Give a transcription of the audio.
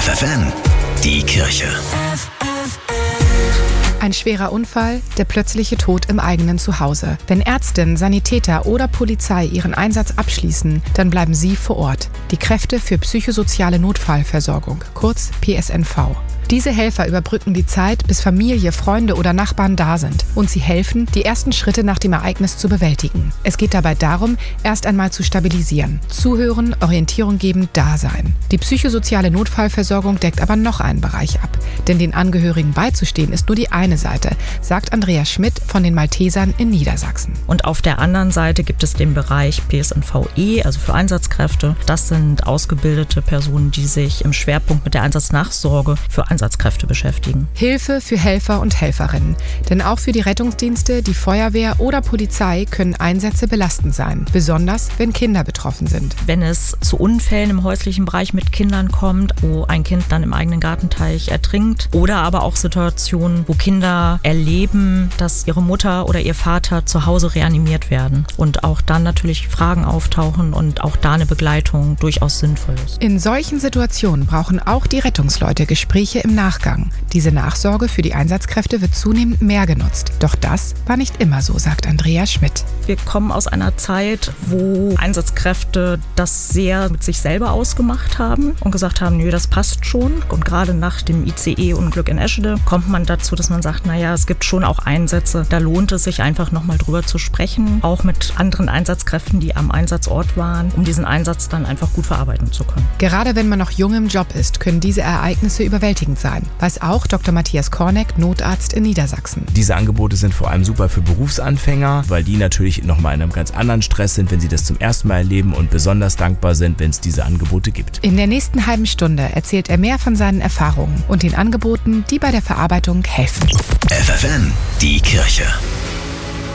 FFN, die Kirche. Ein schwerer Unfall, der plötzliche Tod im eigenen Zuhause. Wenn Ärztinnen, Sanitäter oder Polizei ihren Einsatz abschließen, dann bleiben sie vor Ort. Die Kräfte für psychosoziale Notfallversorgung, kurz PSNV. Diese Helfer überbrücken die Zeit, bis Familie, Freunde oder Nachbarn da sind. Und sie helfen, die ersten Schritte nach dem Ereignis zu bewältigen. Es geht dabei darum, erst einmal zu stabilisieren. Zuhören, Orientierung geben, da sein. Die psychosoziale Notfallversorgung deckt aber noch einen Bereich ab. Denn den Angehörigen beizustehen ist nur die eine Seite, sagt Andrea Schmidt von den Maltesern in Niedersachsen. Und auf der anderen Seite gibt es den Bereich PSNVE, also für Einsatzkräfte. Das sind ausgebildete Personen, die sich im Schwerpunkt mit der Einsatznachsorge für Einsatzkräfte beschäftigen. Hilfe für Helfer und Helferinnen. Denn auch für die Rettungsdienste, die Feuerwehr oder Polizei können Einsätze belastend sein. Besonders, wenn Kinder betroffen sind. Wenn es zu Unfällen im häuslichen Bereich mit Kindern kommt, wo ein Kind dann im eigenen Gartenteich ertrinkt. Oder aber auch Situationen, wo Kinder erleben, dass ihre Mutter oder ihr Vater zu Hause reanimiert werden. Und auch dann natürlich Fragen auftauchen und auch da eine Begleitung durchaus sinnvoll ist. In solchen Situationen brauchen auch die Rettungsleute Gespräche im Nachgang. Diese Nachsorge für die Einsatzkräfte wird zunehmend mehr genutzt. Doch das war nicht immer so, sagt Andrea Schmidt. Wir kommen aus einer Zeit, wo Einsatzkräfte das sehr mit sich selber ausgemacht haben und gesagt haben, nö, das passt schon. Und gerade nach dem ICE-Unglück in Eschede kommt man dazu, dass man sagt, naja, es gibt schon auch Einsätze, da lohnt es sich einfach nochmal drüber zu sprechen, auch mit anderen Einsatzkräften, die am Einsatzort waren, um diesen Einsatz dann einfach gut verarbeiten zu können. Gerade wenn man noch jung im Job ist, können diese Ereignisse überwältigend sein, weiß auch Dr. Matthias Korneck, Notarzt in Niedersachsen. Diese Angebote sind vor allem super für Berufsanfänger, weil die natürlich nochmal in einem ganz anderen Stress sind, wenn sie das zum ersten Mal erleben und besonders dankbar sind, wenn es diese Angebote gibt. In der nächsten halben Stunde erzählt er mehr von seinen Erfahrungen und den Angeboten, die bei der Verarbeitung helfen. FFN, die Kirche.